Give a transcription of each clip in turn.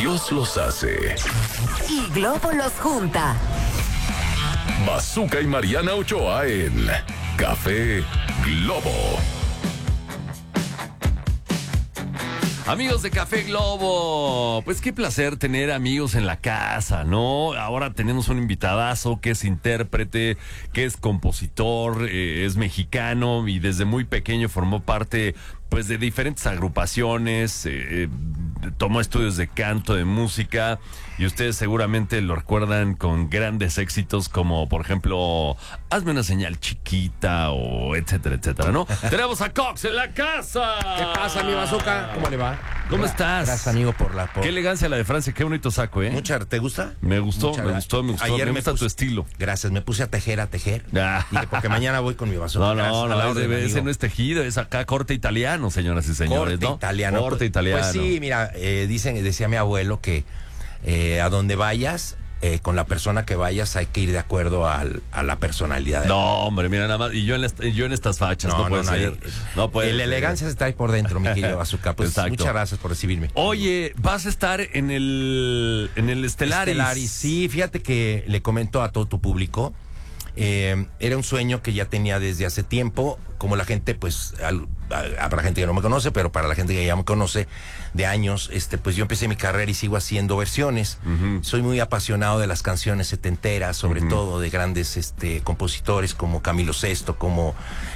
Dios los hace. Y Globo los junta. Bazooka y Mariana Ochoa en Café Globo. Amigos de Café Globo, pues qué placer tener amigos en la casa, ¿no? Ahora tenemos un invitadazo que es intérprete, que es compositor, es mexicano y desde muy pequeño formó parte pues de diferentes agrupaciones, tomó estudios de canto, de música, y ustedes seguramente lo recuerdan con grandes éxitos como, por ejemplo, Hazme una señal chiquita o etcétera, etcétera, ¿no? Tenemos a Cox en la casa. ¿Qué pasa, mi Bazooka? ¿Cómo le va? ¿Cómo estás? Gracias, amigo, por la... Qué elegancia la de Francia, qué bonito saco, ¿eh? ¿Te gusta? Me gustó, Muchas me gracias. gustó, me gustó. Ayer me me gusta puse- tu estilo. Gracias, me puse a tejer. Ah. Dije, porque mañana voy con mi Bazooka. No, Gracias, a la no, orden, ese amigo. no es tejido, es acá corte italiano, señoras y señores, Corte ¿no? italiano. Corte italiano. Pues sí, mira, decía mi abuelo que a donde vayas, con la persona que vayas, hay que ir de acuerdo a la personalidad. No, hombre, mira nada más. Y yo en estas fachas, no puede ser. No puede La ser. elegancia se trae por dentro, mi querido Bazooka. Pues Exacto. muchas gracias por recibirme. Oye, vas a estar en el Stellaris. Sí, fíjate que le comento a todo tu público. Era un sueño que ya tenía desde hace tiempo. Como la gente, pues, habrá gente que no me conoce, pero para la gente que ya me conoce de años, pues yo empecé mi carrera y sigo haciendo versiones. Soy muy apasionado de las canciones setenteras, sobre todo de grandes compositores como Camilo Sesto, como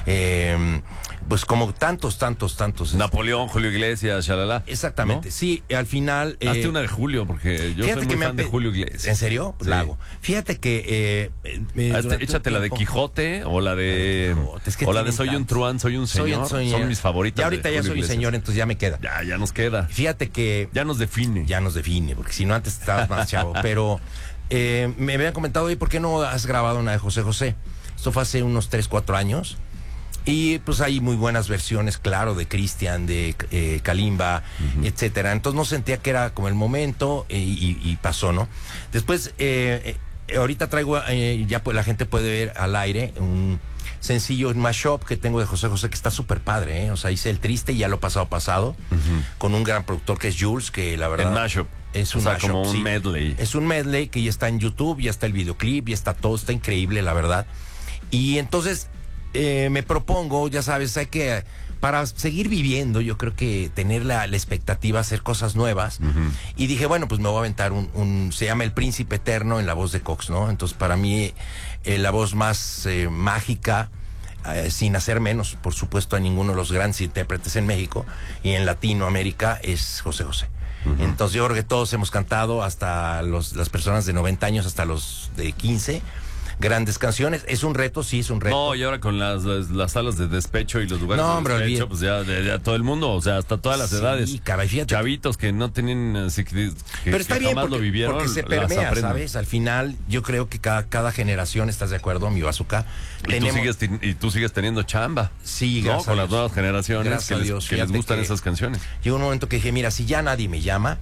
pues como tantos. Napoleón, Julio Iglesias, shalala. Exactamente, ¿no? sí, al final... Hazte una de Julio, porque yo soy muy fan de Julio Iglesias. ¿En serio? Pues Sí. la hago. Fíjate que... durante Échate un la de tiempo- Quijote o la de... Es que o la de tienen Soy un tantos. truán, soy un señor. Son mis favoritas. Ya ahorita de ya Julio soy un Iglesias. señor, entonces ya me queda. Ya nos queda. Fíjate que... Ya nos define. Ya nos define, porque si no antes estabas más chavo. Pero me habían comentado, oye, ¿por qué no has grabado una de José José? Esto fue hace unos 3, 4 años. Y pues hay muy buenas versiones, claro, de Cristian, de Kalimba, etcétera. Entonces no sentía que era como el momento y pasó, ¿no? Después, ahorita traigo, ya pues la gente puede ver al aire un sencillo, un mashup que tengo de José José que está súper padre, ¿eh? O sea, hice El Triste y ya lo pasado, con un gran productor que es Jules, que la verdad... El mashup. Es un o sea, mashup, como un sí. medley. Es un medley que ya está en YouTube, ya está el videoclip, ya está todo, está increíble, la verdad. Y entonces me propongo, ya sabes, hay que, para seguir viviendo, yo creo que tener la expectativa, hacer cosas nuevas. Y dije, bueno, pues me voy a aventar se llama El Príncipe Eterno en la voz de Cox, ¿no? Entonces, para mí, la voz más mágica, sin hacer menos, por supuesto, a ninguno de los grandes intérpretes en México y en Latinoamérica, es José José. Entonces yo creo que todos hemos cantado, hasta las personas de 90 años hasta los de 15, grandes canciones. Es un reto, sí, es un reto. No, y ahora con las salas de despecho y los lugares No, de hombre, despecho, pues ya todo el mundo, o sea, hasta todas las Sí, edades. caray, fíjate. Chavitos que no tienen, así que Pero está que bien jamás lo vivieron, porque se las permea, aprenden. ¿sabes? Al final yo creo que cada generación, ¿estás de acuerdo, mi Bazooka? Y tú sigues teniendo chamba. Sí, ¿no? gracias a Con las Dios. nuevas generaciones Gracias que a les, Dios, que les fíjate gustan que esas canciones. Llegó un momento que dije, mira, si ya nadie me llama,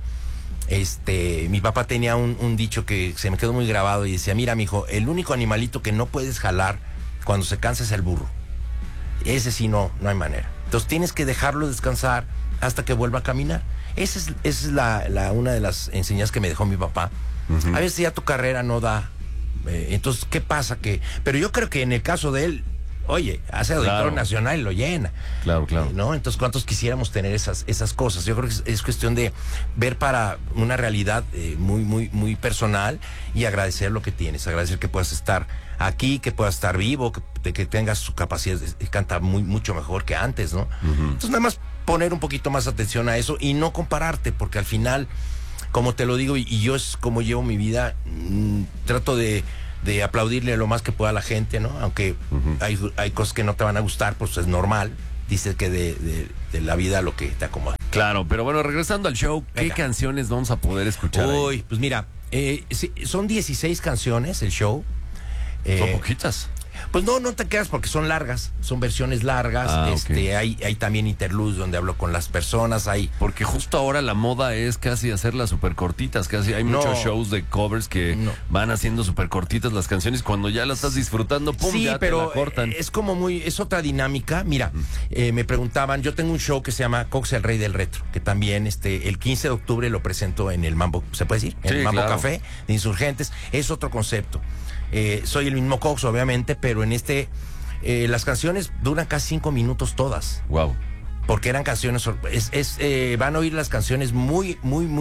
mi papá tenía un dicho que se me quedó muy grabado y decía, mira, mijo, el único animalito que no puedes jalar cuando se cansa es el burro. Ese sí no hay manera. Entonces tienes que dejarlo descansar hasta que vuelva a caminar. Esa es una de las enseñanzas que me dejó mi papá. A veces ya tu carrera no da. Entonces, ¿qué pasa? Pero yo creo que en el caso de él, oye, hace Auditorio Claro. Nacional y lo llena. Claro. ¿No? Entonces, ¿cuántos quisiéramos tener esas cosas? Yo creo que es cuestión de ver para una realidad muy personal y agradecer lo que tienes, agradecer que puedas estar aquí, que puedas estar vivo, que tengas su capacidad de cantar mucho mejor que antes, ¿no? Entonces, nada más poner un poquito más atención a eso y no compararte, porque al final, como te lo digo, y yo es como llevo mi vida, trato de aplaudirle lo más que pueda a la gente, ¿no? Aunque hay cosas que no te van a gustar, pues es normal. Dices que de la vida lo que te acomoda. Claro, pero bueno, regresando al show, ¿qué Venga. canciones vamos a poder escuchar ahí? Uy, pues mira, sí, son 16 canciones el show. Son poquitas. Pues no te quedas porque son largas, son versiones largas. Ok. Hay también interludes donde hablo con las personas, Porque justo ahora la moda es casi hacerlas súper cortitas, casi hay muchos shows de covers que van haciendo súper cortitas las canciones, cuando ya las estás disfrutando, pum, sí, ya pero te la cortan. es otra dinámica. Mira, me preguntaban, yo tengo un show que se llama Cox, el Rey del Retro, que también el 15 de octubre lo presento en el Mambo, ¿se puede decir? En el Mambo claro. Café de Insurgentes. Es otro concepto. Soy el mismo Cox, obviamente, pero en las canciones duran casi 5 minutos todas. Wow. Porque eran canciones, van a oír las canciones muy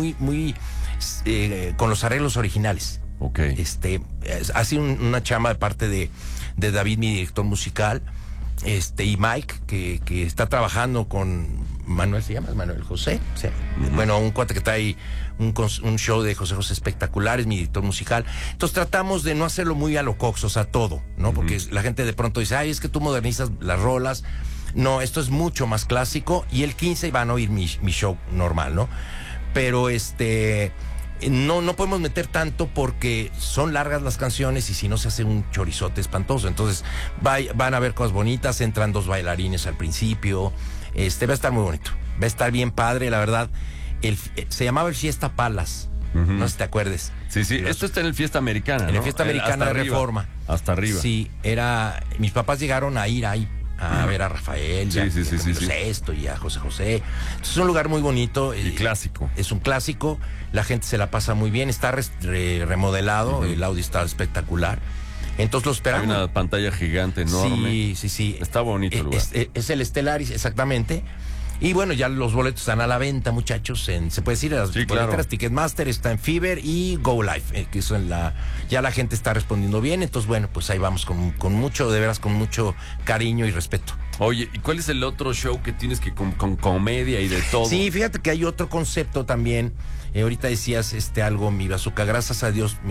con los arreglos originales. Ok. Ha sido una chamba de parte de David, mi director musical, y Mike, que está trabajando con Manuel, ¿se llama? Manuel José. Sí. Bueno, un cuate que trae un show de José José espectacular, es mi director musical. Entonces tratamos de no hacerlo muy a lo Cox, o sea, todo, ¿no? Porque la gente de pronto dice, ay, es que tú modernizas las rolas. No, esto es mucho más clásico, y el 15 van a oír mi show normal, ¿no? Pero no podemos meter tanto porque son largas las canciones y si no se hace un chorizote espantoso. Entonces van a ver cosas bonitas, entran 2 bailarines al principio. Va a estar muy bonito, va a estar bien padre, la verdad. Se llamaba el Fiesta Palace, no sé si te acuerdes. Sí, esto está en el Fiesta Americana, En ¿no? la Fiesta Americana de Reforma. Hasta arriba. Sí, mis papás llegaron a ir ahí a ver a Rafael, y a Camilo Sesto y a José José. Entonces, es un lugar muy bonito. Y clásico. Es un clásico, la gente se la pasa muy bien, está remodelado, el audio está espectacular. Entonces lo esperamos. Hay una pantalla gigante enorme. Sí. Está bonito el lugar. Es el Stellaris, exactamente. Y bueno, ya los boletos están a la venta, muchachos. Se puede decir, las boleteras, claro. Ticketmaster, está en Fever y Go Live, que son ya la gente está respondiendo bien. Entonces, bueno, pues ahí vamos con mucho, de veras, con mucho cariño y respeto. Oye, ¿y cuál es el otro show que tienes que con comedia y de todo? Sí, fíjate que hay otro concepto también. Ahorita decías algo, mi bazooka, gracias a Dios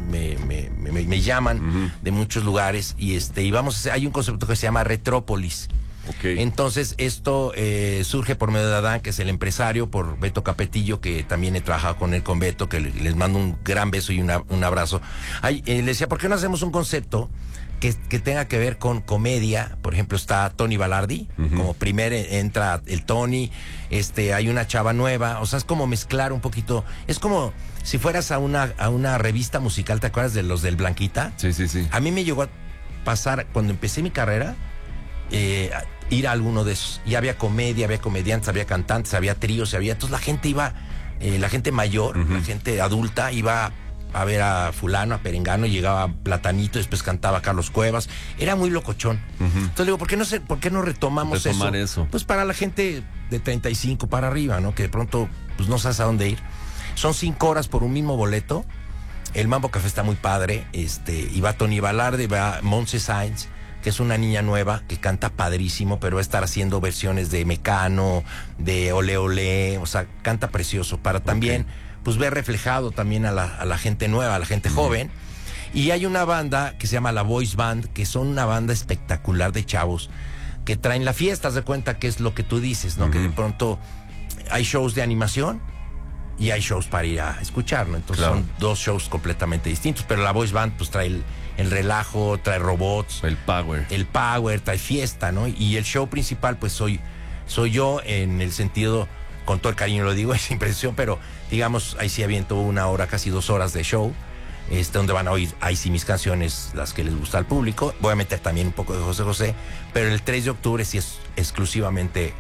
me llaman de muchos lugares y hay un concepto que se llama Retrópolis. Okay. Entonces esto surge por medio de Adán, que es el empresario, por Beto Capetillo, que también he trabajado con él, con Beto, que les mando un gran beso y un abrazo. Le decía, ¿por qué no hacemos un concepto que tenga que ver con comedia? Por ejemplo, está Tony Balardi, como primer entra el Tony, hay una chava nueva, o sea, es como mezclar un poquito, es como si fueras a una revista musical, ¿te acuerdas de los del Blanquita? Sí. A mí me llegó a pasar, cuando empecé mi carrera, ir a alguno de esos, y había comedia, había comediantes, había cantantes, había tríos, entonces la gente iba, la gente mayor, la gente adulta iba a ver a fulano, a perengano, llegaba Platanito, después cantaba Carlos Cuevas, era muy locochón. Entonces le digo, ¿por qué no retomamos eso? Pues para la gente de 35 para arriba, ¿no? Que de pronto pues no sabes a dónde ir. Son 5 horas por un mismo boleto. El Mambo Café está muy padre, y va Tony Balardi, va Montse Sainz, que es una niña nueva que canta padrísimo, pero va a estar haciendo versiones de Mecano, de Ole Ole, o sea, canta precioso, para también pues ver reflejado también a la gente nueva, a la gente joven. Y hay una banda que se llama La Voice Band, que son una banda espectacular de chavos que traen la fiesta. Haz de cuenta que es lo que tú dices, ¿no? Que de pronto hay shows de animación y hay shows para ir a escuchar, ¿no? Entonces son 2 shows completamente distintos, pero La Voice Band pues trae el relajo, trae robots, el power, trae fiesta, ¿no? Y el show principal pues soy yo, en el sentido, con todo el cariño lo digo, es impresión, pero digamos, ahí sí aviento 1 hora, casi 2 horas de show, donde van a oír ahí sí mis canciones, las que les gusta al público. Voy a meter también un poco de José José, pero el 3 de octubre sí es exclusivamente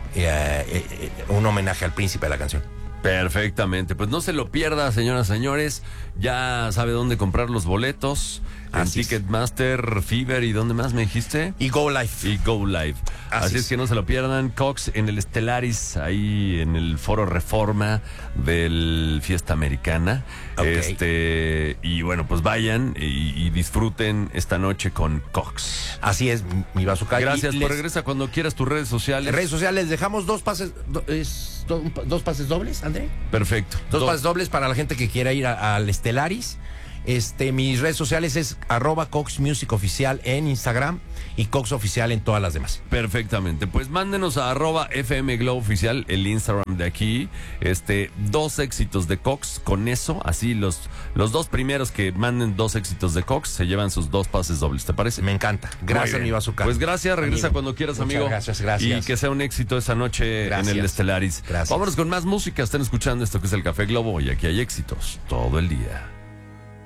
un homenaje al príncipe de la canción. Perfectamente, pues no se lo pierda, señoras y señores. Ya sabe dónde comprar los boletos. En Ticketmaster, Fever, ¿y dónde más me dijiste? Y Go Live. Y Go Live. Así es que no se lo pierdan. Cox en el Stellaris, ahí en el Foro Reforma del Fiesta Americana. Y bueno, pues vayan y disfruten esta noche con Cox. Así es, mi bazooka. Gracias, regresa cuando quieras tus redes sociales. Redes sociales, dejamos 2 pases, 2 pases dobles, André. Perfecto. 2 pases dobles para la gente que quiera ir al Stellaris. Mis redes sociales es @CoxMusicOficial en Instagram y Cox Oficial en todas las demás. Perfectamente. Pues mándenos a @FM Globo Oficial, el Instagram de aquí. 2 éxitos de Cox. Con eso, así los 2 primeros que manden 2 éxitos de Cox se llevan sus 2 pases dobles. ¿Te parece? Me encanta. Gracias, mi Bazooka. Pues gracias, regresa Amigo. cuando quieras, Muchas amigo. gracias. Y que sea un éxito esa noche Gracias. en el Estelaris. Gracias. Vámonos con más música. Están escuchando esto que es el Café Globo y aquí hay éxitos todo el día.